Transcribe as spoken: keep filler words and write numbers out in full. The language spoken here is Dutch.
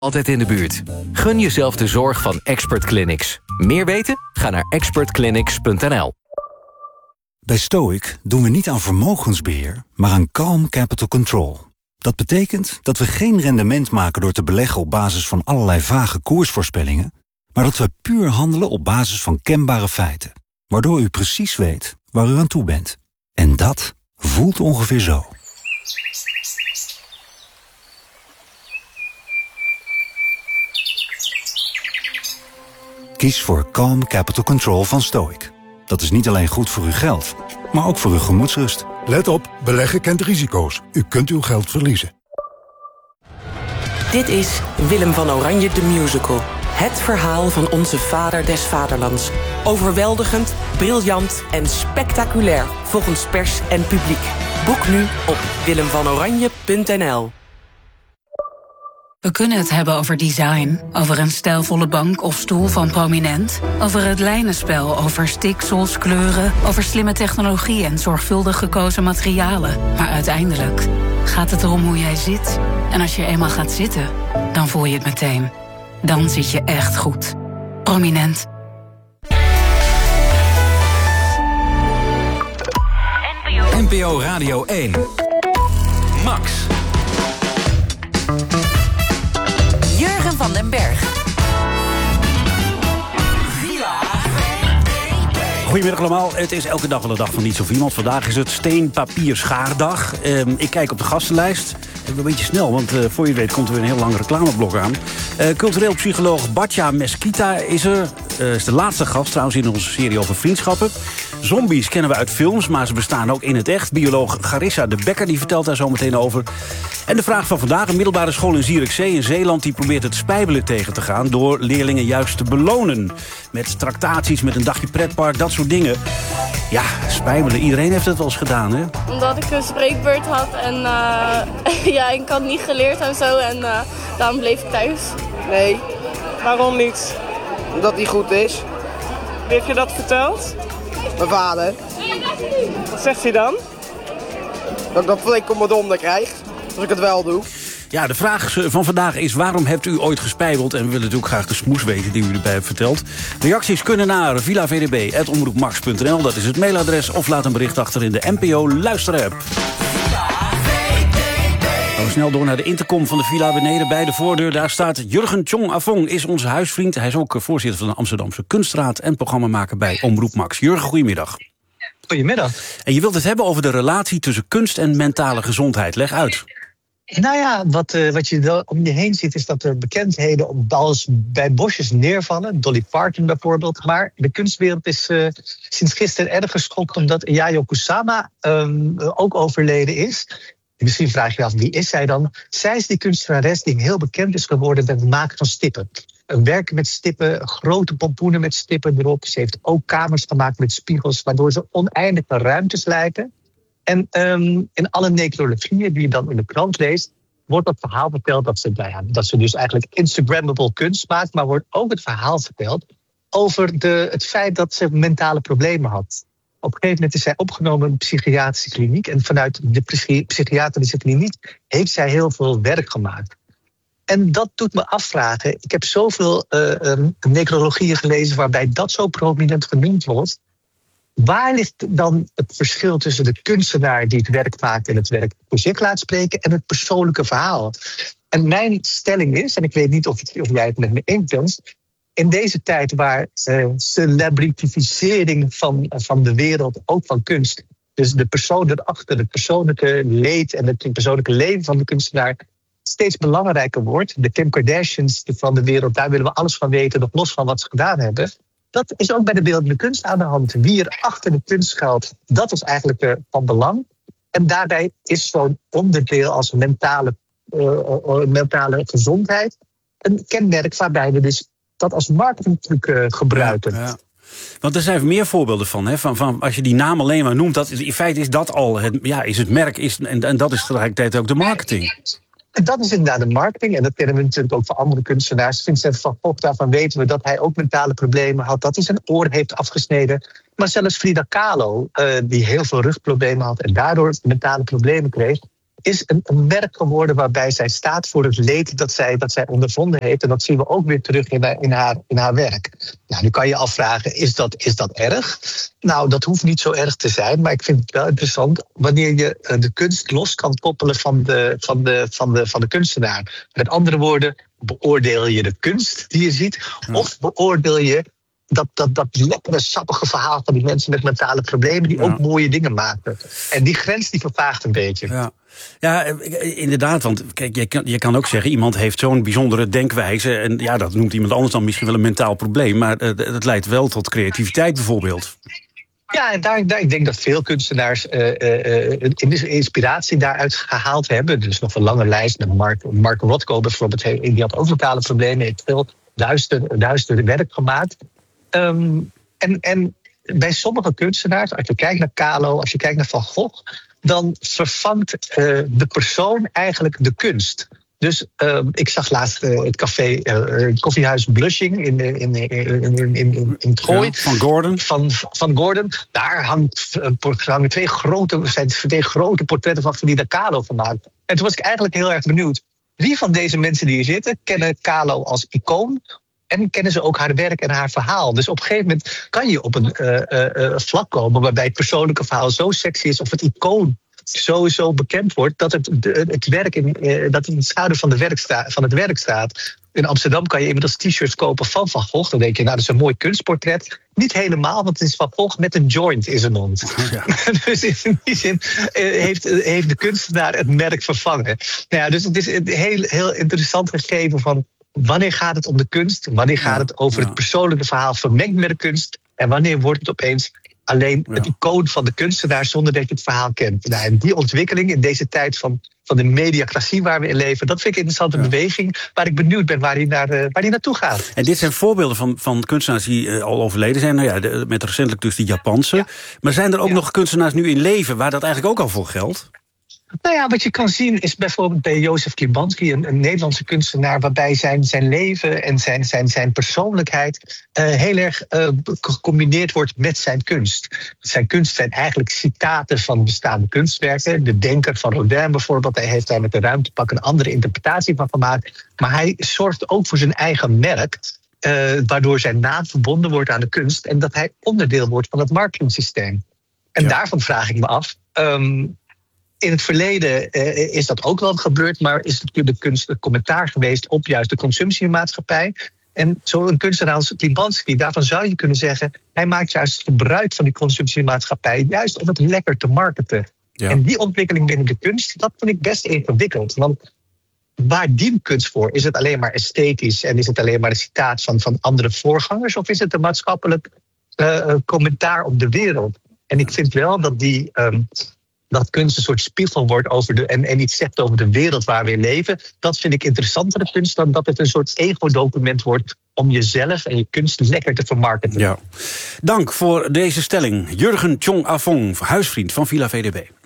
Altijd in de buurt. Gun jezelf de zorg van Expert Clinics. Meer weten? Ga naar expert clinics punt n l. Bij Stoic doen we niet aan vermogensbeheer, maar aan calm capital control. Dat betekent dat we geen rendement maken door te beleggen op basis van allerlei vage koersvoorspellingen, maar dat we puur handelen op basis van kenbare feiten, waardoor u precies weet waar u aan toe bent. En dat voelt ongeveer zo. Kies voor Calm Capital Control van Stoic. Dat is niet alleen goed voor uw geld, maar ook voor uw gemoedsrust. Let op, beleggen kent risico's. U kunt uw geld verliezen. Dit is Willem van Oranje de Musical. Het verhaal van onze vader des vaderlands. Overweldigend, briljant en spectaculair volgens pers en publiek. Boek nu op willem van oranje punt n l. We kunnen het hebben over design, over een stijlvolle bank of stoel van Prominent, over het lijnenspel, over stiksels, kleuren, over slimme technologie en zorgvuldig gekozen materialen. Maar uiteindelijk gaat het erom hoe jij zit. En als je eenmaal gaat zitten, dan voel je het meteen. Dan zit je echt goed. Prominent. N P O Radio één. Max. Jurgen van den Berg. Goedemiddag allemaal, het is elke dag wel een dag van niets of iemand. Vandaag is het steen, papier, schaardag. Um, ik kijk op de gastenlijst. Ik ben een beetje snel, want uh, voor je het weet komt er weer een heel lang reclameblok aan. Uh, cultureel psycholoog Batja Mesquita is er. Uh, is de laatste gast trouwens in onze serie over vriendschappen. Zombies kennen we uit films, maar ze bestaan ook in het echt. Bioloog Garissa de Bekker die vertelt daar zo meteen over. En de vraag van vandaag, een middelbare school in Zierikzee in Zeeland die probeert het spijbelen tegen te gaan door leerlingen juist te belonen. Met tractaties, met een dagje pretpark, dat soort dingen. Ja, spijbelen, iedereen heeft het wel eens gedaan, hè? Omdat ik een spreekbeurt had en uh, ja, ik had niet geleerd en zo en uh, daarom bleef ik thuis. Nee. Waarom niet? Omdat hij goed is. Wie heeft je dat verteld? Mijn vader. Wat zegt hij dan? Dat ik dat flink op mijn donder krijg, als ik het wel doe. Ja, de vraag van vandaag is: waarom hebt u ooit gespijbeld? En we willen natuurlijk graag de smoes weten die u erbij heeft verteld. Reacties kunnen naar villa v d b apenstaartje omroep max punt n l. Dat is het mailadres. Of laat een bericht achter in de N P O luisterapp. Gaan we snel door naar de intercom van de villa beneden bij de voordeur. Daar staat Jurgen Tjong Afong, is onze huisvriend. Hij is ook voorzitter van de Amsterdamse Kunstraad en programmamaker bij Omroep Max. Jurgen, goedemiddag. Goedemiddag. En je wilt het hebben over de relatie tussen kunst en mentale gezondheid. Leg uit. Nou ja, wat, uh, wat je om je heen ziet is dat er bekendheden op als bij bosjes neervallen. Dolly Parton bijvoorbeeld. Maar de kunstwereld is uh, sinds gisteren erg geschokt omdat Yayoi Kusama um, ook overleden is. Misschien vraag je je af, wie is zij dan? Zij is die kunstenares die heel bekend is geworden met het maken van stippen. Werken met stippen, grote pompoenen met stippen erop. Ze heeft ook kamers gemaakt met spiegels, waardoor ze oneindige ruimtes lijken. En um, in alle necrologieën die je dan in de krant leest, wordt het verhaal verteld dat ze, nou ja, dat ze dus eigenlijk Instagrammable kunst maakt, maar wordt ook het verhaal verteld over de, het feit dat ze mentale problemen had. Op een gegeven moment is zij opgenomen in een psychiatrische kliniek. En vanuit de psychiatrische kliniek heeft zij heel veel werk gemaakt. En dat doet me afvragen. Ik heb zoveel uh, um, necrologieën gelezen waarbij dat zo prominent genoemd wordt. Waar ligt dan het verschil tussen de kunstenaar die het werk maakt en het werk voor zich laat spreken en het persoonlijke verhaal? En mijn stelling is, en ik weet niet of, het, of jij het met me eens bent, in deze tijd waar uh, celebritificering van, van de wereld, ook van kunst, dus de persoon erachter, het persoonlijke leed en het persoonlijke leven van de kunstenaar steeds belangrijker wordt. De Kim Kardashians van de wereld, daar willen we alles van weten, nog los van wat ze gedaan hebben. Dat is ook bij de beeldende kunst aan de hand. Wie er achter de kunst schuilt, dat is eigenlijk uh, van belang. En daarbij is zo'n onderdeel als mentale, uh, uh, mentale gezondheid een kenmerk waarbij we dus dat als marketingtruc uh, gebruiken. Ja, ja. Want er zijn meer voorbeelden van, hè? Van, van als je die naam alleen maar noemt, dat, in feite is dat al het, ja, is het merk, is, en, en dat is tegelijkertijd ook de marketing. En dat is inderdaad de marketing. En dat kennen we natuurlijk ook van andere kunstenaars. Vincent van Gogh, daarvan weten we dat hij ook mentale problemen had. Dat hij zijn oor heeft afgesneden. Maar zelfs Frida Kahlo, uh, die heel veel rugproblemen had en daardoor mentale problemen kreeg. is een, een merk geworden waarbij zij staat voor het leed dat zij, dat zij ondervonden heeft. En dat zien we ook weer terug in haar, in haar, in haar werk. Nou, nu kan je afvragen, is dat, is dat erg? Nou, dat hoeft niet zo erg te zijn, maar ik vind het wel interessant wanneer je de kunst los kan koppelen van de, van de, van de, van de kunstenaar. Met andere woorden, beoordeel je de kunst die je ziet, of beoordeel je Dat, dat, dat lekkere, sappige verhaal van die mensen met mentale problemen die ja. ook mooie dingen maken. En die grens die vervaagt een beetje. Ja, ja inderdaad. Want kijk, je kan, je kan ook zeggen, iemand heeft zo'n bijzondere denkwijze. En ja, dat noemt iemand anders dan misschien wel een mentaal probleem. Maar uh, dat leidt wel tot creativiteit bijvoorbeeld. Ja, en daar, daar, ik denk dat veel kunstenaars uh, uh, inspiratie daaruit gehaald hebben. Dus nog een lange lijst met Mark, Mark Rothko bijvoorbeeld. Die had ook mentale problemen, heeft veel duister, duister werk gemaakt. Um, en, en bij sommige kunstenaars, als je kijkt naar Kahlo, als je kijkt naar Van Gogh, dan vervangt uh, de persoon eigenlijk de kunst. Dus uh, ik zag laatst uh, het café, uh, het koffiehuis Blushing in, in, in, in, in, in, in het Gooi. Ja, van Gordon. Van, van Gordon. Daar hangt, hangen twee grote, zijn twee grote portretten van Frida Kahlo gemaakt. En toen was ik eigenlijk heel erg benieuwd. Wie van deze mensen die hier zitten kennen Kahlo als icoon? En kennen ze ook haar werk en haar verhaal. Dus op een gegeven moment kan je op een uh, uh, vlak komen waarbij het persoonlijke verhaal zo sexy is, of het icoon sowieso bekend wordt, dat het, de, het werk in, uh, dat in het schaduw van, de werk sta, van het werk staat. In Amsterdam kan je inmiddels t-shirts kopen van Van Gogh. Dan denk je, nou, dat is een mooi kunstportret. Niet helemaal, want het is Van Gogh met een joint in zijn mond. Ja. Dus in die zin heeft, heeft de kunstenaar het merk vervangen. Nou ja, dus het is een heel, heel interessant gegeven van wanneer gaat het om de kunst? Wanneer gaat het over ja. het persoonlijke verhaal vermengd met de kunst? En wanneer wordt het opeens alleen het ja. icoon van de kunstenaar zonder dat je het verhaal kent? Nou, en die ontwikkeling in deze tijd van, van de mediacratie waar we in leven, dat vind ik een interessante ja. beweging waar ik benieuwd ben waar die, naar, uh, waar die naartoe gaat. En dit zijn voorbeelden van, van kunstenaars die uh, al overleden zijn. Nou ja, de, met recentelijk dus die Japanse. Ja. Maar zijn er ook ja. nog kunstenaars nu in leven waar dat eigenlijk ook al voor geldt? Nou ja, wat je kan zien is bijvoorbeeld bij Jozef Klibanski, een, een Nederlandse kunstenaar, waarbij zijn, zijn leven en zijn, zijn, zijn persoonlijkheid uh, heel erg uh, gecombineerd wordt met zijn kunst. Zijn kunst zijn eigenlijk citaten van bestaande kunstwerken. De Denker van Rodin bijvoorbeeld, hij heeft daar met de ruimtepak een andere interpretatie van gemaakt. Maar hij zorgt ook voor zijn eigen merk, uh, waardoor zijn naam verbonden wordt aan de kunst en dat hij onderdeel wordt van het marketingsysteem. En ja. daarvan vraag ik me af. Um, In het verleden uh, is dat ook wel gebeurd, maar is natuurlijk de kunst een commentaar geweest op juist de consumptiemaatschappij. En zo'n kunstenaar als Klibanski, daarvan zou je kunnen zeggen, hij maakt juist gebruik van die consumptiemaatschappij, juist om het lekker te marketen. Ja. En die ontwikkeling binnen de kunst, dat vind ik best ingewikkeld. Want waar dient kunst voor? Is het alleen maar esthetisch en is het alleen maar een citaat van, van andere voorgangers? Of is het een maatschappelijk uh, commentaar op de wereld? En ik vind wel dat die Um, dat kunst een soort spiegel wordt over de, en, en iets zegt over de wereld waar we in leven. Dat vind ik interessantere kunst dan dat het een soort ego-document wordt om jezelf en je kunst lekker te vermarkten. Ja. Dank voor deze stelling. Jurgen Tjong Afong, huisvriend van Villa V D B.